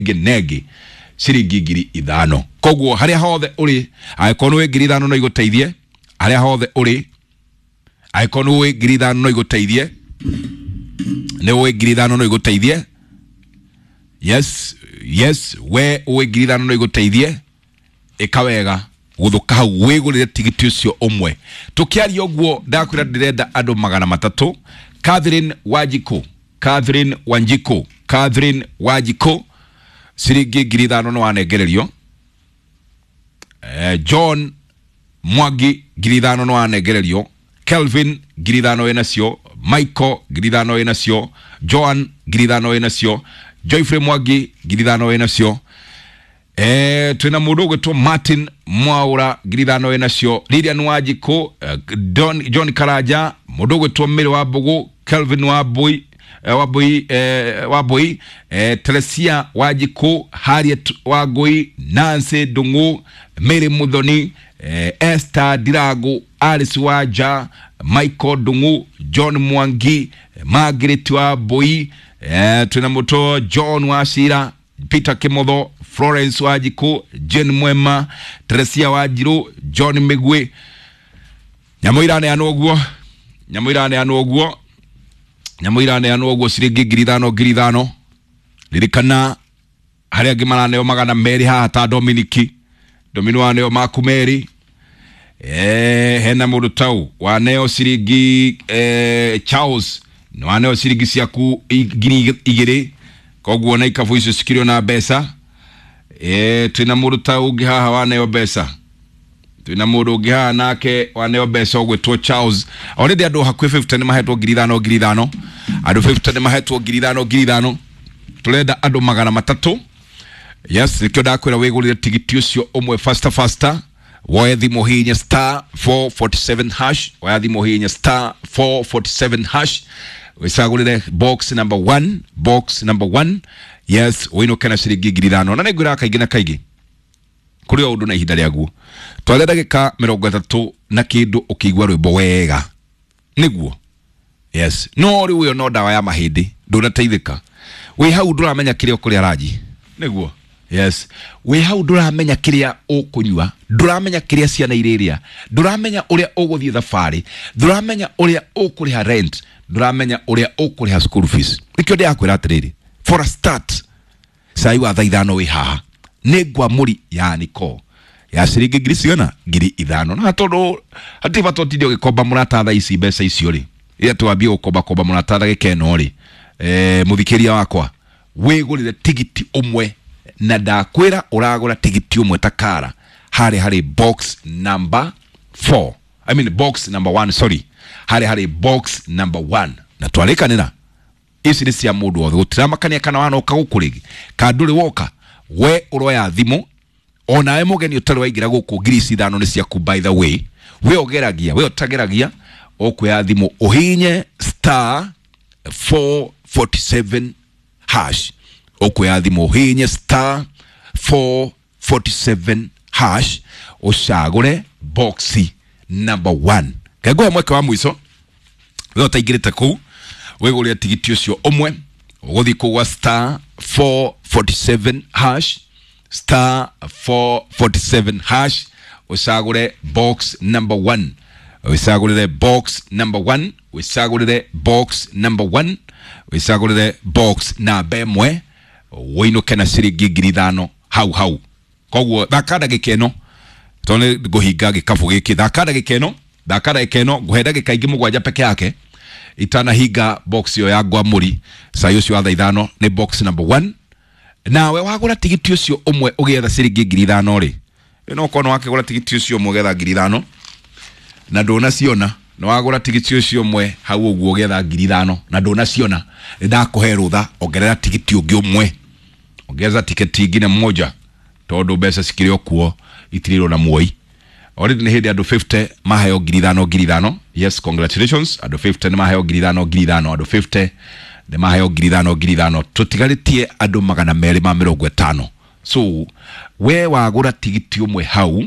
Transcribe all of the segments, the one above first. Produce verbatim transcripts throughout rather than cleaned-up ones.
negi ciringi ngiri ithano. Koguo haria hothe uri aikono we ngiri ithano no iguteithie, haria hothe uri aikono we ngiri ithano no iguteithie, ne we ngiri ithano no iguteithie. Yes, yes, we we ngiri ithano no iguteithie ikawega guthuka hau wigurire tigiti ucio umwe. Tukiaria uguo ndakwira ndirenda andu magana matatu. Catherine Wajiko, Catherine Wanjiko, Catherine Wajiko ciringi ngiri ithano no wanegererio. Eh, John Mwangi ngiri ithano no wanegererio. Kelvin ngiri ithano enacio. Michael ngiri ithano enacio. Joan ngiri ithano enacio. Joyfrey Mwangi ngiri ithano enacio. Eh, twina mundu gwitwo Martin Mwaura ngiri ithano enacio. Lilian Wajiko, uh, Don John Karaja, mundu gwitwo Miri wa Bugu, Kelvin Wabui, uh, Wabui, uh, Wabui, uh, Teresia Wajiko, Harriet Wagui, Nancy Dungu, Mary Mudhoni, uh, Esther Dirago, Alice Waja, Michael Dungu, John Mwangi, Margaret Wabui, uh, twina muto John Washira, Peter Kimotho, Florence Wajiko, Jen Mwema, Teresia Wajiru, John Migwe. Nyamuirane anoguo, nyamuirane anoguo, nyamuirane anoguo ciringi ngiri ithano ngiri ithano. Lirikana haria gimarane o magana meri haha ta Dominiki, Dominwane o makumeri. Eh, hena mundu tau waneo ciringi eh, Charles, waneo ciringi ciaku ngiri igiri. Koguo na ikabu icio cikirio na mbeca. Eh, twina mundu ta ungi haha waneo mbeca. Twina mundu ungi haha nake waneo mbeca ogwetwo Charles. Already andu hakwe fifty ni mahetwo ngiri ithano ngiri ithano. Andu fifty ni mahetwo ngiri ithano ngiri ithano. Turenda andu magana matatu. Yes, nikyo ndakwira wigurire tigiti ucio umwe faster faster. Woya thimu hinya star four forty-seven hash. Woya thimu hinya star four forty-seven hash. Wisagulire box number one, box number one. Yes, wino kana ciringi ngiri ithano. Na negura kaigi na kaigi kuri undu na ihinda riaguo. Twale dagika mirongo ithatu na kindu ukigwa rwimbo wega niguo. Yes, no ri uyo no dawa ya mahindi ndunateithika. We hau nduramenya kiria ukuria raji niguo. Yes, we hau nduramenya kiria ukunywa, nduramenya kiria ciana iriria, nduramenya uria uguthie thafari, nduramenya uria ukuriha rent, nduramenya uria ukuriha school fees. Nikyo ndi akwira atiriri, for a start sai wa tha ithano wi haha negwa muri ya niko ya ciringi ngiri cigana ngiri ithano. Na tondu hatiba totithio gikomba muratatha ici mbeca icio ri ira twambie gukomba komba muratatha gikeno ri eh muthikiria wakwa wigurire tigiti umwe na ndakwira uragura tigiti umwe takara hari hari box number four, I mean box number one, sorry, hari hari box number one. Na twalekanira isi ni cia mundu othe gutiramakania kana wana ukagukurigi kanduri woka we uroya thimu ona we mugeni utari waingira guku ngiri ithano ni ciaku. By the way, we ogeragia we otageragia okuya thimu uhinye star four forty-seven hash, okuya thimu uhinye star four forty-seven hash ushagure boxi number one. Kagwa mweke wa mwiso we otaigirite ku wegurire tigiti ucio umwe uguthi kugwa star four forty-seven hash, star four forty-seven hash usagure box number one, usagure box number one, usagure box number one, usagure box na bemwe wino kana ciringi ngiri ithano hau hau. Koguo thakada gikeno tone guhinga gikabu giki thakada gikeno thakada gikeno guhenda gikaingi mugwanja peke yake itana higa box yo ya gwamuri sayo ucio wa tha ithano ni box number one. Na we wagura tigiti ucio umwe ugetha ciringi ngiri ithano ri no kono wake gura tigiti ucio umwe ugetha ngiri ithano na ndona ciona no wagura tigiti ucio umwe hau uguo ugetha ngiri ithano na ndona ciona ndakuhe rutha ongerera tigiti ungi umwe ongeza tiketi ingine mmoja tondu mbeca cikirio kuo itiriro na muoi. Already ni hindi andu fifty maheo ngiri ithano ngiri ithano. Yes, congratulations. Andu fifty ni maheo ngiri ithano ngiri ithano. Andu fifty ni maheo ngiri ithano ngiri ithano. Tutigaritie andu magana meri ma mirongo itano. So we wagura tigiti umwe hau,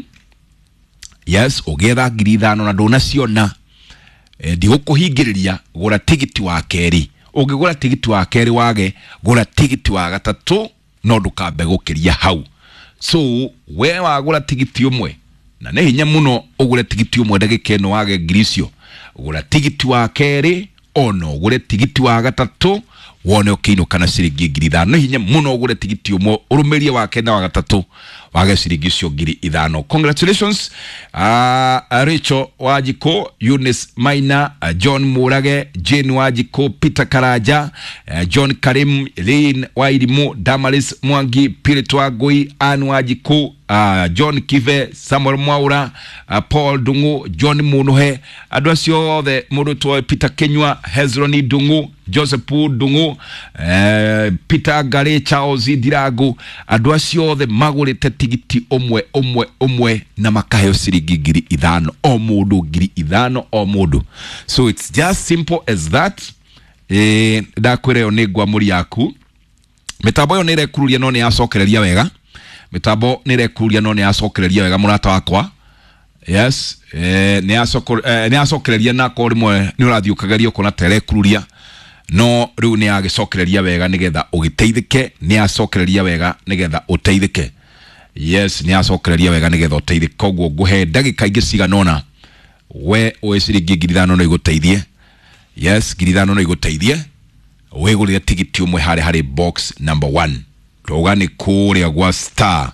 yes, ugetha ngiri ithano na ndona ciona e, ndi gukuhingiriria gura tigiti wa keri. Ungigura tigiti wa keri wage gura tigiti wa gatatu no ndukambe gukiria hau. So we wagura tigiti umwe na ne hinya muno ugure tigiti umwe ndagika ino wage ngiricio, ugura tigiti wa keri ono ugure tigiti wa gatatu wone ukino kana ciringi ngiri ithano. Hinya muno ugure tigiti umwe urumerie wa kenda wa gatatu wage ciringi cio ngiri ithano. Congratulations uh, Rachel Wajiko, Eunice Maina, uh, John Murage, Jane Wajiko, Peter Karaja, uh, John Karim, Lynn Wairimu, Damaris Mwangi, Pirit Wagui, Ann Wajiko, uh, John Kive, Samuel Mwaura, uh, Paul Dungu, John Munuhe, adocio the Muruto, Peter Kenywa, Hezroni Dungu, Joseph Dungu, uh, Peter Gare, Charles Diragu, adocio the magure tigiti omwe omwe omwe na makayo ciringi ngiri ithano o mundu, ngiri ithano o mundu. So it's just simple as that. Eh, ndakwire ni gwa muri yaku mitambo yo ni rekururia no ni yacokereria wega, mitambo ni rekururia no ni yacokereria wega murata wakwa. Yes, eh ni yacokereria eh, ni yacokereria na ko rimwe ni urathiukageria ko na terekururia no riu ni yagicokereria wega nigetha ugiteithike, ni yacokereria wega nigetha uteithike. Yes, ni yacokereria wega nigetha uteithike. Koguo nguhe ndagika ingi ciganona we we ciringi ngiri ithano no iguteithie. Yes, ngiri ithano no iguteithie wigurire tigiti umwe hare hare box number one. Togane kuria gwa star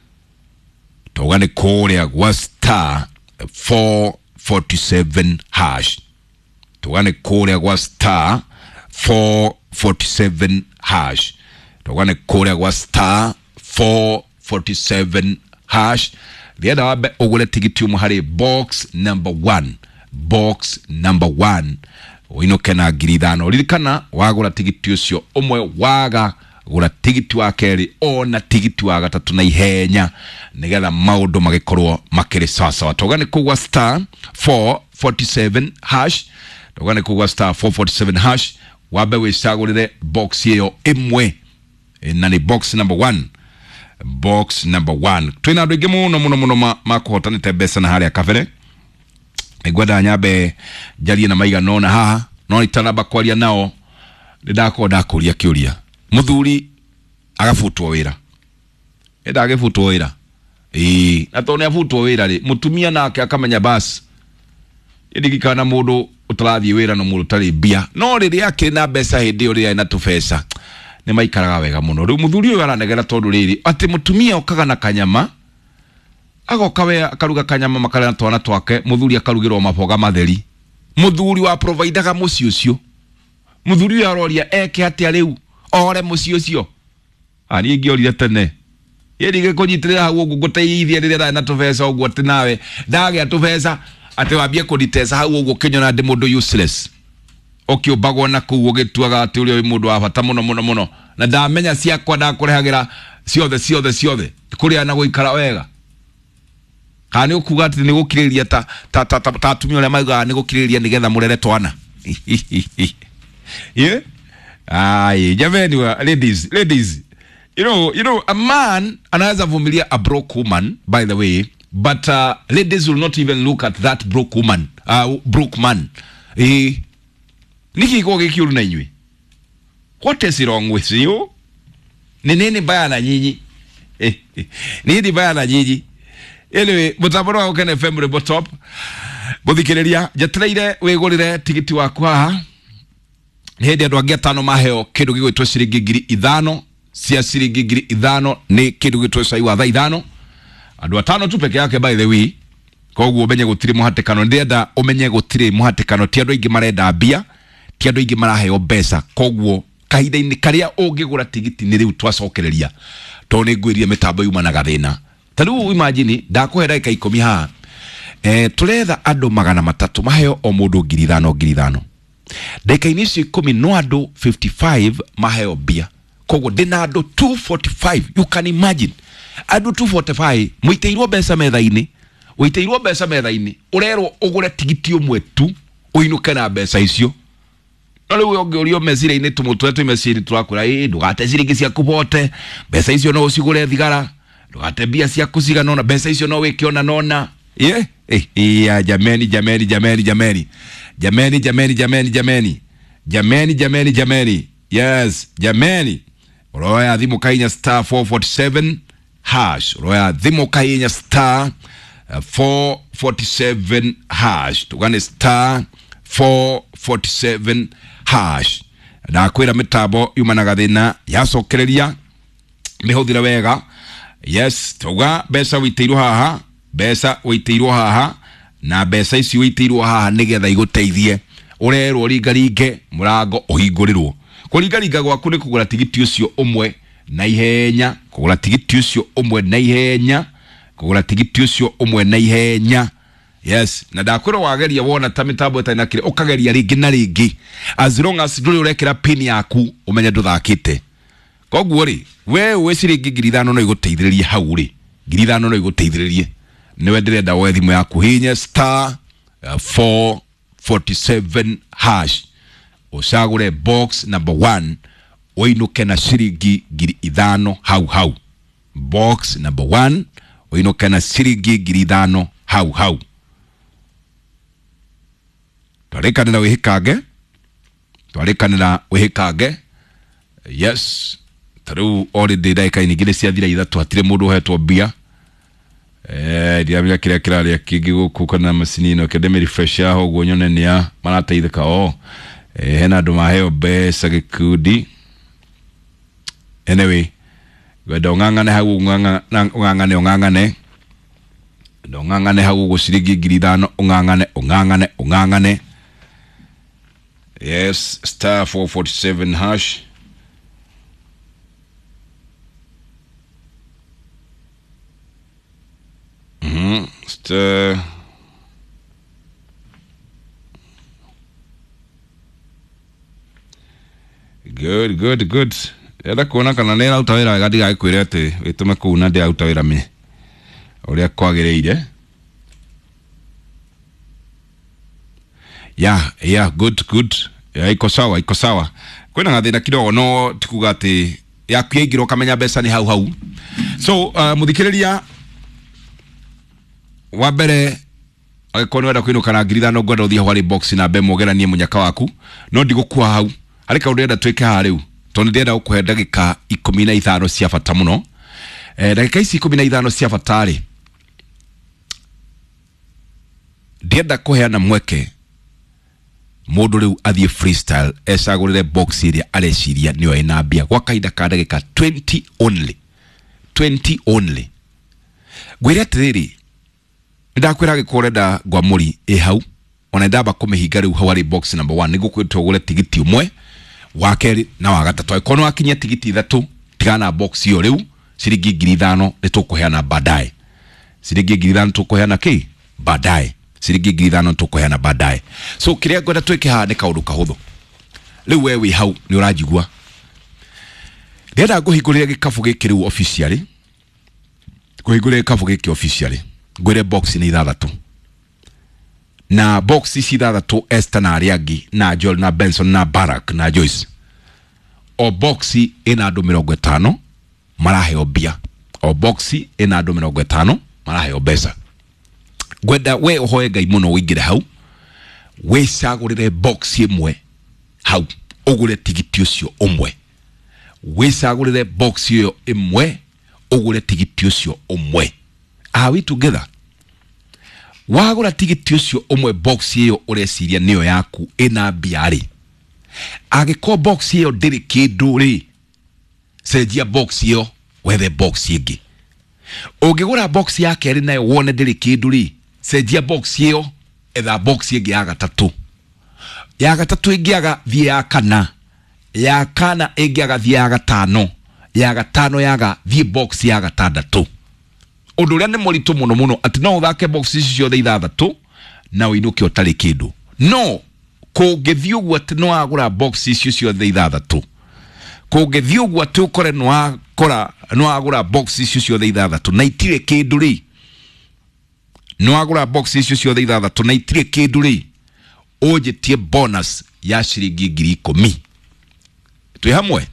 togane kuria gwa star four forty-seven hash. Togane kuria gwa star four forty-seven hash. Togane kuria gwa star four forty-seven hash. The other wabe ugule tigiti umwe hare box number one. Box number one. Uinoke na ngiri ithano. Ririkana wagura tigiti ucio umwe waga gura tigiti wa keri ona tigiti wa gatatu na ihenya nigetha maundu magikorwo makiri sasa. Togane kugwa star four forty-seven hash. Togane kugwa star four forty-seven hash. Wabe wicagurire box iyo imwe na ni box number one. Box number one. Twina andu ingi muno muno muno makuhotanite mbeca na haria kabere. Igwada nyabe jarie na maiga nona haha no itanaba kwaria nao ndako ndakuria kiuria muthuri agafutwo wira enda agefutwo wira eh na tone afutwo wira ri mutumia nake akamenya bas indigikana mundu utarathie wira no mundu tari bia no riri yake na mbeca hindi uri ina tubesa ni maikaraga wega muno. Riu muthuri uyu aranegera tondu riri ati mutumia okaga na kanyama agokawe akaruga kanyama makara twana twake, muthuri akarugirwo maboga matheri. Muthuri wa providaga muci ucio, muthuri aroria eke atia riu ore muci ucio. Ani ingiorire tene yerige kunyitirira hau ugu guteithia rira na tubesa ugu ati nawe ndage atubesa ati wambie kunitesa hau ugu kinyona ndi mundu useless okiubagwo na kuwo gituaga ati uri mundu wa bata muno muno muno na ndamenya ciakwa ndakurehagira ciothe ciothe ciothe kuria na guikara wega. Kani ukuga ati ni gukiriria ta ta ta ta tumio le maiga ni gukiriria nigetha murere twana. Yeah? Ai, jameni wa ladies, ladies. You know, you know a man anaweza vumilia a broke woman by the way, but uh, ladies will not even look at that broke woman, uh, broke man. Eh niki ko gikiuru na inywe. What is wrong with you? Ni nini baya na nyinyi? Eh. Nini baya na nyinyi? Anyway, mutabaro wa Ken F M Rebo Top muthikiriria jetereire wigurire tigiti waku haha hindi andu angi atano maheo kindu gigwitwo ciringi ngiri ithano cia ciringi ngiri ithano ni kindu gigwitwo cai wa thaa ithano andu atano tu peke yake by the way. Koguo umenye gutiri muhatikano ndenda umenye gutiri muhatikano ti andu ingi marenda mbia ti andu ingi maraheo mbeca. Koguo kahinda-ini karia ungigura tigiti ni riu twacokereria to ni ngwirie mitambo yuma na gathina. Taru imagine ndakuhe dakika ikumi ha eh turetha andu magana matatu maheo o mundu ngiri ithano ngiri ithano. Dakika ini cio ikumi no andu fifty-five maheo bia. Koguo ndina andu two forty-five. You can imagine andu two forty-five muiteirwo mbeca metha-ini, uiteirwo mbeca metha-ini, urerwo ugure tigiti umwe tu uinuke na mbeca icio. No riu ungiurio mecira-ini tumutwe tu mecira turakura ii ndugate ciringi cia kubote mbeca icio no ucigure thigara ndugate bia cia kuciga nona mbeca icio no wikiona nona. Yeah? Eh, yeah, jameni jameni jameni jameni jameni jameni jameni jameni jameni jameni jameni yes jameni roya thimu kainya star four forty-seven hash roya thimu kainya star uh, four forty-seven hash tugane star four forty-seven hash na kwira mitabo yumanaga thina yacokereria mihuthira wega. Yes, tuga besa witiirwo haha, besa witiirwo haha na besa ici witiirwo haha nigetha iguteithie urerwo ringaringe murango uhingurirwo. Kuringaringa gwaku ni kugura tigiti ucio umwe na ihenya, kugura tigiti ucio umwe na ihenya, kugura tigiti ucio umwe na ihenya. Yes, na ndakwira wageria wona ta mitambo ita inakire ukageria ringi na ringi as long as nduri urekira pin yaku umenye nduthakite. Koguo ri we we ciringi ngiri ithano no iguteithiririe hau ri ngiri ithano no iguteithiririe niwe ndirenda we thimu yaku hinya star uh, four forty-seven hash usagure box number one uinuke na ciringi ngiri ithano hau hau. Box number one uinuke na ciringi ngiri ithano hau hau. Twarekanira wihikange twarekanira wihikange. Yes, taru already daika inigire ciathira ithatu hatire mundu hetwo bia. Eh ndiamira kiria kirari kingi guku kana macini no kende refresh yaho gwo nyone nia marateithika o eh hena andu maheo besa gikundi. Anyway, gwenda ungangane hau ungangane ungangane ungangane ndongangane hau guciringi ngiri ithano ungangane ungangane ungangane. Yes, star four forty-seven hash. Mhm, star good good good. Era kuona kana nera utawira gadi ga kwire ati witume kuuna ndi utawira me uria kwagireire. Yeah, yeah, good, good. Yeah, iko sawa, iko sawa. Kwena ngathina kidogo no tikuga ati ya kuyegiro kamenya besa ni hau hau. So, uh, muthikiriria wa mbere agikono wenda kwinuka na ngiri ithano gwenda uthia hwari box na be mugeranie munyaka waku no ndigukua hau. Ari ka urenda tweke ha riu. Tondu ndenda gukuhe ndagika ikumi na ithano cia bata muno. Eh ndagika ici ikumi na ithano cia bata ri. Ndenda kuheana mweke mundu riu athie freestyle esagurire box iria areciria niyo ina bia gwa kaida ka ndagika twenty only twenty only. Gwira tiriri ndakwira gikorenda gwa muri e hau ona ndaba kumihinga riu hawari box number one nigo kwitogure tigiti umwe wa keri na wa gatatu ikono akinya tigiti ithatu tigana box iyo riu ciringi ngiri ithano nitukuheana badai ciringi ngiri ithano tukuheana ki badai ciringi ngiri ithano tukuheana badai. So kiria gwenda tweke ha ni kaundu kahuthu riu wewe hau ni urajigua ndenda guhingurira gikafu giki riu officially guhingurira gikafu giki officially gwire box ni ithathatu na box ici ithathatu Esther na Ariagi na Joel na Benson na Barack na Joyce o box ina andu mirongo itano maraheo bia o box ina andu mirongo itano maraheo besa. Gwenda we uhoe Ngai muno wingire hau we sagurire box imwe hau ugure tigiti ucio umwe we sagurire box iyo imwe ugure tigiti ucio umwe. Are we together? Wagura tigiti ucio umwe box iyo ureciria niyo yaku ina biari agiko box iyo ndiri kindu ri cenjia box iyo wethe box ingi. Ungigura box ya keri nayo wone ndiri kindu ri cenjia box iyo etha box ingi ya gatatu ya gatatu ingi aga thie ya kana ya kana ingi aga thie ya gatano ya gatano yaga thie box ya gatandatu. Undu uria ni muritu muno muno ati no uthake box ici ciothe ithathatu na winuke utari kindu no kungithii uguo ati no agura box ici ciothe ithathatu kungithii uguo ati ukore no akora no agura box ici ciothe ithathatu na itire kindu ri no agura box ici ciothe ithathatu na itire kindu ri ujitie bonus ya ciringi ngiri ikumi. Twi hamwe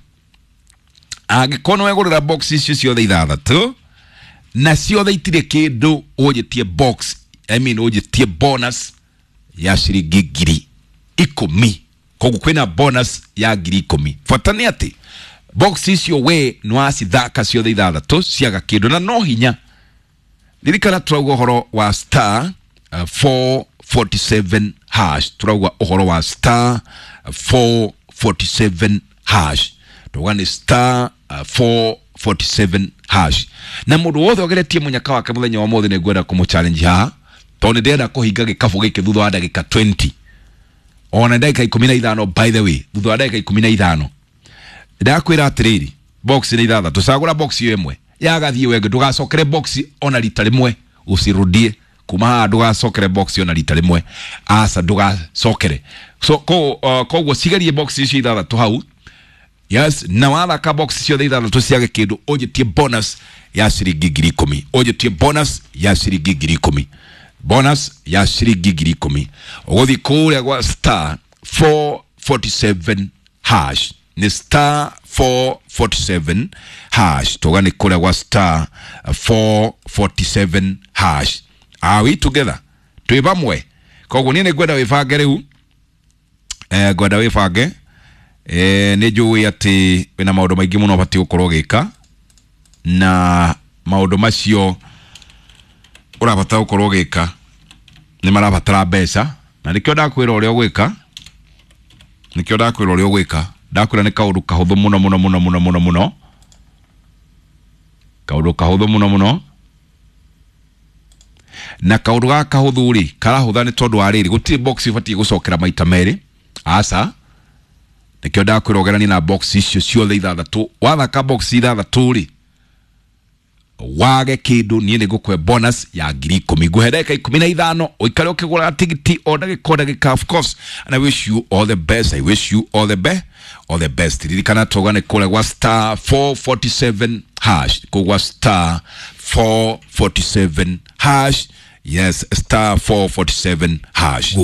agikono wegurira box ici ciothe ithathatu na ciothe itire kindu ujitie box I mean ujitie bonus ya ciringi ngiri ikumi. Kogu kwina bonus ya ngiri ikumi. Fatani ati box icio we nwasi thaka cio thithatha to ciaga kindu na no hinya dirikana turauga horo wa star uh, four forty-seven hash turauga horo wa star uh, four forty-seven hash tugani star uh, four forty-seven hash na mundu wothe ogeretie munyaka wake muthenya wa mothe ne gwenda kumu challenge ha tone ndenda kuhinga gikabu gike thutha wa ndagika twenty ona ndagika ikumi na ithano by the way thutha wa ndagika ikumi na ithano ndakwira atiriri box ni ithatha tusagura box iyo imwe yagathie wenge ndugacokere box ona rita rimwe usirudie kuma ha ndugacokere box ona rita rimwe asa ndugacokere so ko uh, koguo cigerie box icio ithatha tu hau yes na wala ka box icio ithatha tu ciage kindu ojetie bonus ya ciringi ngiri ikumi ojetie bonus ya ciringi ngiri ikumi bonus ya ciringi ngiri ikumi uguthi kuria gwa star four forty-seven hash ni star four forty-seven hash togani kuria gwa star four forty-seven hash are we together twi bamwe koguo ni ngwenda wibange riu eh ngwenda wibange eh ni njui ati wina maundu maingi muno bati gukorwo gika na maundu macio urabata gukorwo gika ni marabatara mbeca na nikyo ndakwira uria gwika nikyo ndakwira uria gwika ndakwira ni kaundu kahuthu muno muno muno muno muno muno kaundu kahuthu muno muno na kaundu ga kahuthu ri karahutha ni tondu wa riri gutiri box ibati gucokera maita meri asa nikyo ndakwira ugerani na box icio ciothe ithathatu wathaka box ithathatu ri wage kindu nie ni gukwe bonus ya ngiri ikumi guhereka ikumi na ithano uikare ukigura tigiti o ndagika ndagika of course and I wish you all the best I wish you all the best all the best ririkana togane kule gwa star four forty-seven hash kugwa star four forty-seven hash yes star four forty-seven hash